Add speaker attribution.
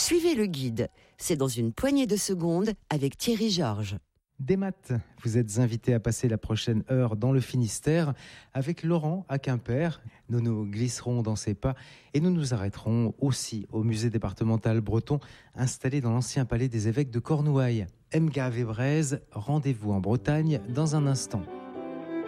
Speaker 1: Suivez le guide. C'est dans une poignée de secondes avec Thierry Georges.
Speaker 2: Des maths, vous êtes invité à passer la prochaine heure dans le Finistère avec Laurent à Quimper. Nous nous glisserons dans ses pas et nous nous arrêterons aussi au musée départemental breton installé dans l'ancien palais des évêques de Cornouailles. Emga Vébrez, rendez-vous en Bretagne dans un instant.